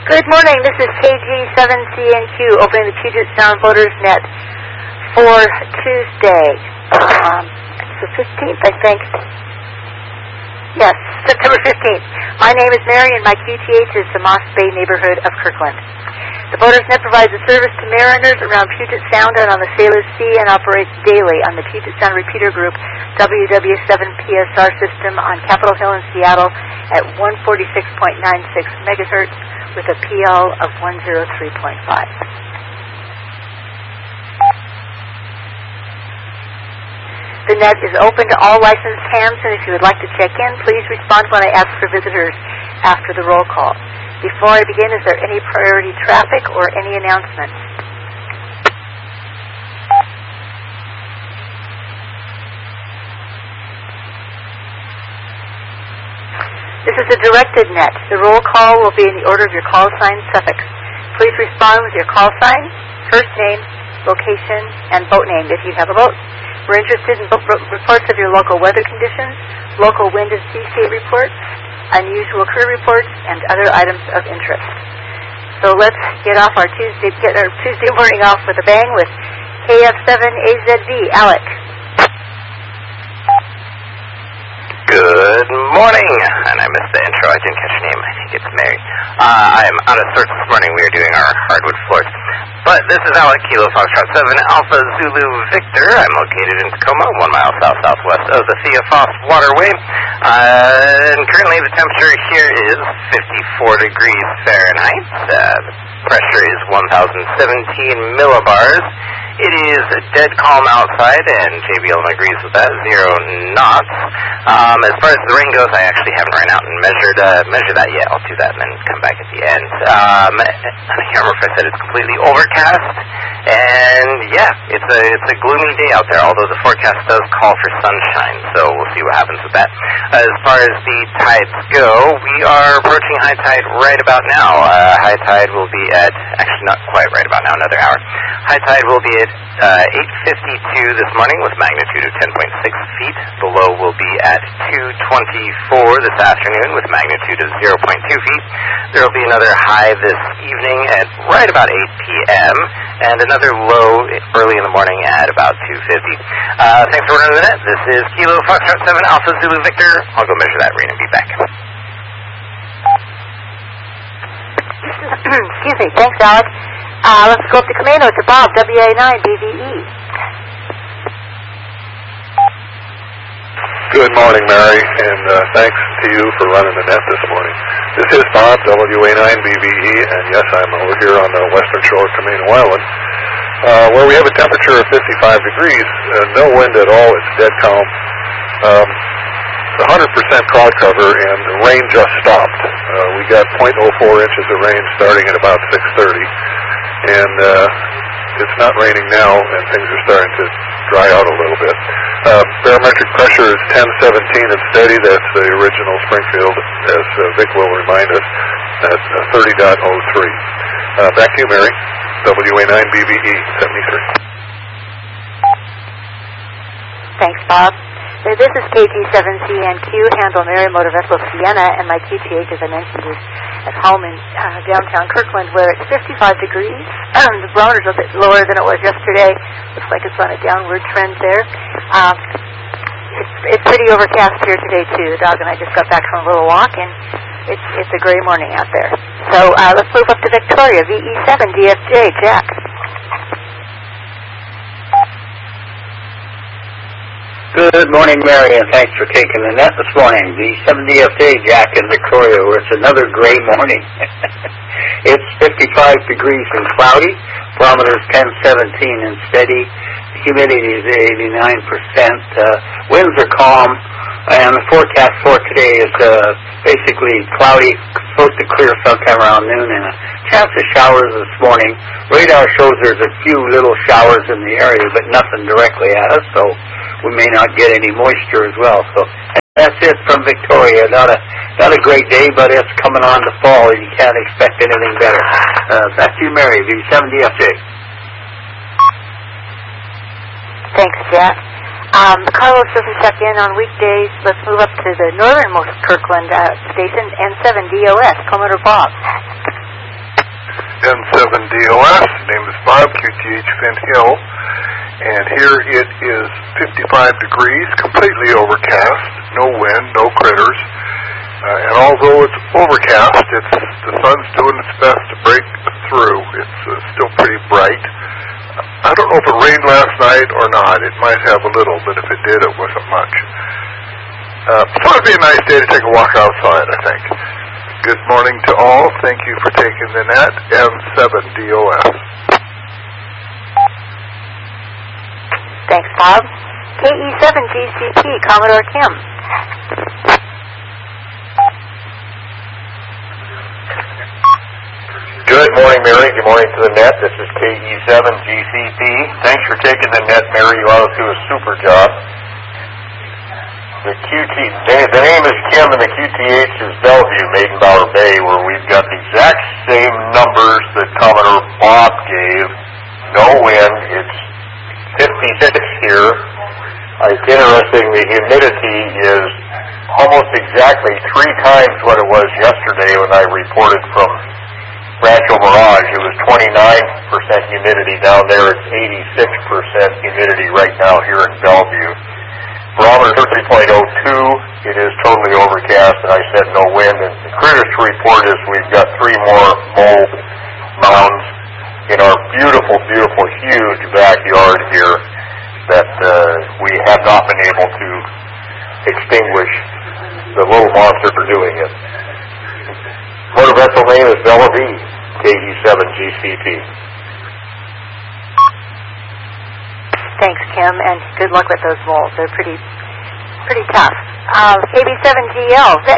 Good morning. This is KG7CNQ opening the Puget Sound Voters Net for Tuesday. It's the 15th, I think. Yes, September 15th. My name is Mary, and my QTH is the Moss Bay neighborhood of Kirkland. The Voters Net provides a service to mariners around Puget Sound and on the Sailor Sea and operates daily on the Puget Sound Repeater Group WW7PSR system on Capitol Hill in Seattle at 146.96 megahertz with a PL of 103.5. The net is open to all licensed hams, and if you would like to check in, please respond when I ask for visitors after the roll call. Before I begin, is there any priority traffic or any announcements? This is a directed net. The roll call will be in the order of your call sign suffix. Please respond with your call sign, first name, location, and boat name if you have a boat. We're interested in reports of your local weather conditions, local wind and sea state reports, unusual crew reports, and other items of interest. So let's get our Tuesday morning off with a bang with KF7AZV. Alec. Good morning, and I missed the intro. I didn't catch your name. I think it's Mary. I'm out of sorts this morning. We are doing our hardwood floors. But this is Alec, Kilo Foxtrot 7, Alpha Zulu Victor. I'm located in Tacoma, 1 mile south-southwest of the Thea Foss Waterway. And currently the temperature here is 54 degrees Fahrenheit. The pressure is 1,017 millibars. It is dead calm outside, and JBL agrees with that, 0 knots. As far as the rain goes, I actually haven't run out and measured that yet. I'll do that and then come back at the end. I can't remember if I said it's completely overcast, and yeah, it's a gloomy day out there, although the forecast does call for sunshine, so we'll see what happens with that. As far as the tides go, we are approaching high tide right about now. High tide will be at, actually not quite right about now, another hour. High tide will be at 8:52 this morning with magnitude of 10.6 feet. The low will be at 2:24 this afternoon with magnitude of 0.2 feet. There will be another high this evening at right about 8 p.m. and another low early in the morning at about 2:50. Thanks for running the net. This is Kilo Foxtrot 7 Alpha Zulu Victor. I'll go measure that rain and be back. Excuse me. Thanks, Alec. Let's go up to Camino to Bob, WA9BVE. Good morning, Mary, and thanks to you for running the net this morning. This is Bob, WA9BVE, and yes, I'm over here on the western shore of Camino Island, where we have a temperature of 55 degrees, no wind at all, it's dead calm. 100% cloud cover, and the rain just stopped. We got 0.04 inches of rain starting at about 6:30. And it's not raining now, and things are starting to dry out a little bit. Barometric pressure is 1017 and steady. That's the original Springfield, as Vic will remind us, at 30.03. Back to you, Mary. WA9BVE 73. Thanks, Bob. This is KG7CNQ, handle Mary Motor Vessel Sienna, and my QTH, as I mentioned, is at home in downtown Kirkland, where it's 55 degrees. The barometer's a bit lower than it was yesterday. Looks like it's on a downward trend there. It's pretty overcast here today, too. The dog and I just got back from a little walk, and it's a gray morning out there. So let's move up to Victoria, VE7 DFJ, Jack. Good morning, Mary, and thanks for taking the net this morning. The 7DFJ, Jack in Victoria, where it's another gray morning. It's 55 degrees and cloudy. Barometer is 1017 and steady. The humidity is 89%. Winds are calm, and the forecast for today is basically cloudy, supposed to clear sometime around noon, and a chance of showers this morning. Radar shows there's a few little showers in the area, but nothing directly at us, so we may not get any moisture as well. So that's it from Victoria. Not a great day, but it's coming on to fall, and you can't expect anything better. Back to you, Mary, V7DFJ. Thanks, Jack. Carlos doesn't check in on weekdays. Let's move up to the northernmost Kirkland station, N7DOS, Commodore Bob. DOS. Name is Bob, QTH Finn Hill. And here it is 55 degrees, completely overcast, no wind, no critters. And although it's overcast, the sun's doing its best to break through. It's still pretty bright. I don't know if it rained last night or not. It might have a little, but if it did, it wasn't much. Thought it'd be a nice day to take a walk outside, I think. Good morning to all. Thank you for taking the net. M7DOS. Thanks, Bob. KE7GCP, Commodore Kim. Good morning, Mary. Good morning to the net. This is KE7GCP. Thanks for taking the net, Mary. You always do a super job. The name is Kim, and the QTH is Bellevue, Maidenbower Bay, where we've got the exact same numbers that Commodore Bob gave. No wind. It's 56 here. It's interesting. The humidity is almost exactly 3 times what it was yesterday when I reported from Rancho Mirage. It was 29% humidity down there. It's 86% humidity right now here in Bellevue. Barometer 3.02. It is totally overcast, and I said no wind. And the critters to report is we've got 3 more mole mounds in our beautiful, beautiful, huge backyard here that we have not been able to extinguish the little monster for doing it. Motor vessel name is Bellevue, KE7GCP. Thanks, Kim, and good luck with those moles. They're pretty tough. KB7GL, Vic.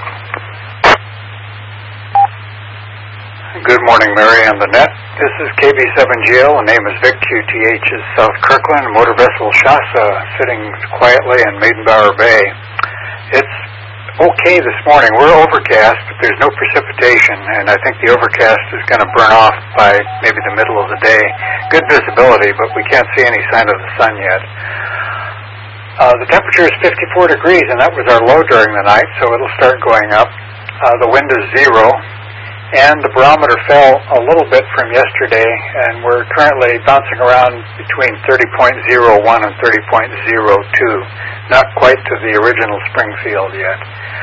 Good morning, Mary and the net. This is KB7GL. The name is Vic. QTH is South Kirkland. Motor vessel Shasta sitting quietly in Maidenbower Bay. It's okay this morning. We're overcast, but there's no precipitation, and I think the overcast is going to burn off by maybe the middle of the day. Good visibility, but we can't see any sign of the sun yet. The temperature is 54 degrees, and that was our low during the night, so it'll start going up. The wind is 0, and the barometer fell a little bit from yesterday, and we're currently bouncing around between 30.01 and 30.02. Not quite to the original Springfield yet.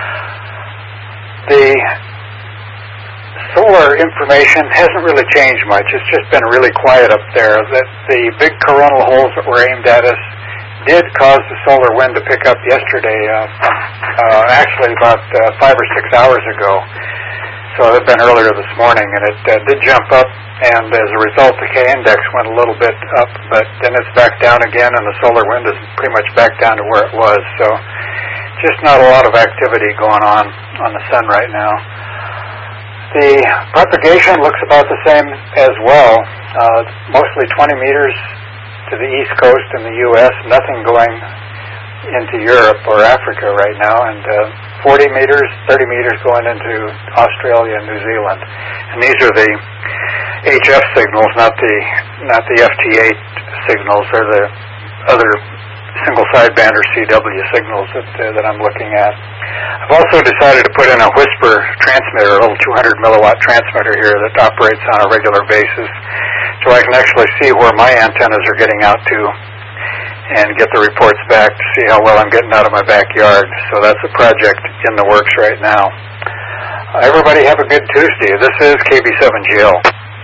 The solar information hasn't really changed much. It's just been really quiet up there. The big coronal holes that were aimed at us did cause the solar wind to pick up yesterday, actually about 5 or 6 hours ago. So it had been earlier this morning, and it did jump up, and as a result, the K-index went a little bit up, but then it's back down again, and the solar wind is pretty much back down to where it was. So just not a lot of activity going on the sun right now. The propagation looks about the same as well, mostly 20 meters to the east coast in the U.S., nothing going into Europe or Africa right now, and 40 meters, 30 meters going into Australia and New Zealand. And these are the HF signals, not the FT8 signals, or the other single sideband or CW signals that I'm looking at. I've also decided to put in a Whisper transmitter, a little 200 milliwatt transmitter here that operates on a regular basis, so I can actually see where my antennas are getting out to and get the reports back to see how well I'm getting out of my backyard. So that's a project in the works right now. Everybody have a good Tuesday. This is KB7GL.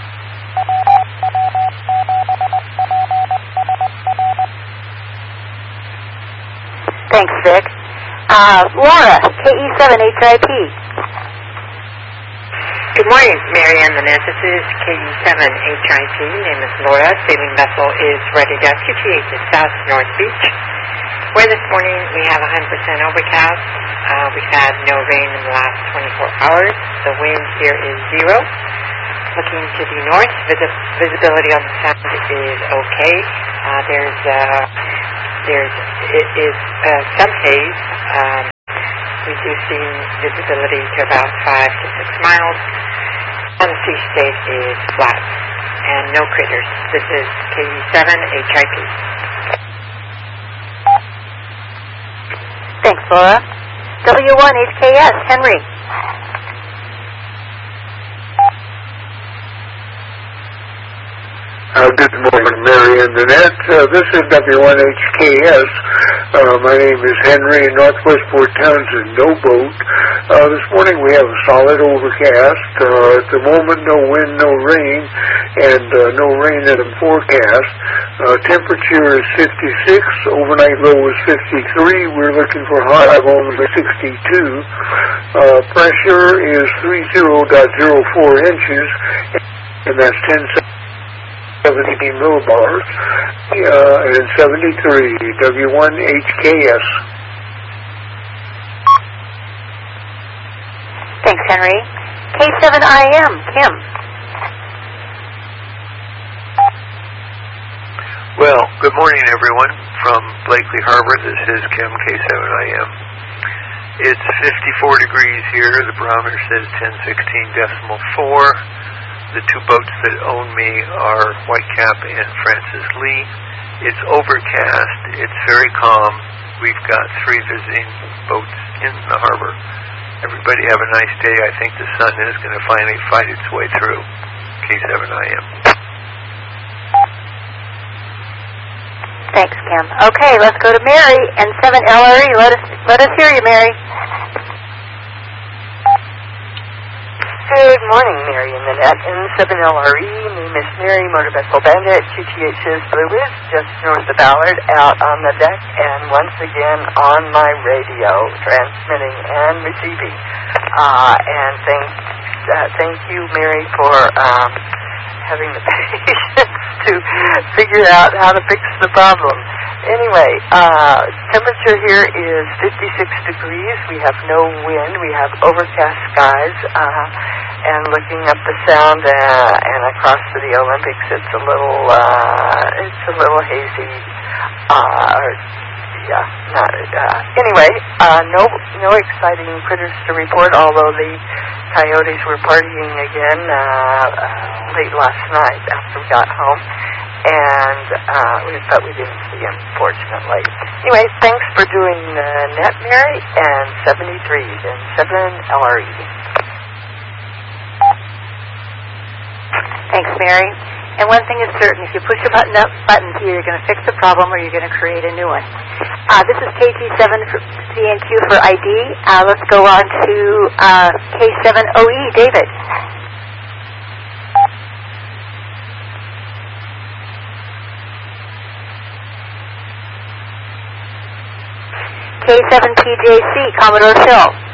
Thanks, Vic. Laura, KE7HIP. Good morning, Mary and the net. This is KE7HIP. Name is Laura. Sailing vessel is ready to QTH is South North Beach. Where this morning we have 100% overcast. We've had no rain in the last 24 hours. The wind here is 0. Looking to the north, visibility on the sound is okay. Some haze, reducing visibility to about 5 to 6 miles. And the sea state is flat and no critters. This is KE7HIP. Thanks, Laura. W1HKS, Henry. Good morning, Mary and Annette. This is W1HKS. My name is Henry, Northwestport Townsend, no boat. This morning we have a solid overcast. At the moment, no wind, no rain, and no rain in the forecast. Temperature is 56. Overnight low is 53. We're looking for high of only 62. Pressure is 30.04 inches, and that's 1070 millibars, and 73, W1HKS. Thanks, Henry. K7IM, Kim. Well, good morning, everyone. From Blakely Harbor, this is Kim, K7IM. It's 54 degrees here. The barometer says 1016.4. The two boats that own me are Whitecap and Francis Lee. It's overcast. It's very calm. We've got 3 visiting boats in the harbor. Everybody have a nice day. I think the sun is going to finally fight its way through. K7IM. Thanks, Kim. Okay, let's go to Mary and 7LRE. Let us hear you, Mary. Good morning, Mary and Nanette. N7LRE, name is Mary, motor vessel bandit, QTH is Blue Wiz, just north of Ballard, out on the deck, and once again on my radio, transmitting and receiving. And thank you, Mary, for having the patience to figure out how to fix the problem. Anyway, temperature here is 56 degrees. We have no wind. We have overcast skies. And looking up the Sound and across to the Olympics, it's a little hazy. Anyway, no exciting critters to report. Although the coyotes were partying again late last night after we got home. But we didn't see him, fortunately. Anyway, thanks for doing Net, Mary, and 73 and 7LRE. Thanks, Mary. And one thing is certain, if you push a button here, you're going to fix the problem or you're going to create a new one. This is KG7CNQ for ID. Let's go on to K7OE, David. K7PJC, Commodore Phil.